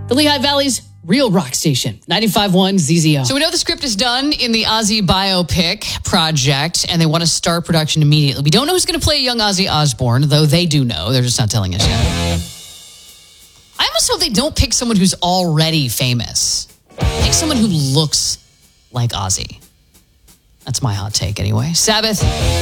the Lehigh Valley's real rock station, 95.1 ZZO. So we know the script is done in the Ozzy biopic project, and they want to start production immediately. We don't know who's going to play young Ozzy Osbourne, though they do know. They're just not telling us yet. I almost hope they don't pick someone who's already famous. Pick someone who looks like Ozzy. That's my hot take anyway. Sabbath.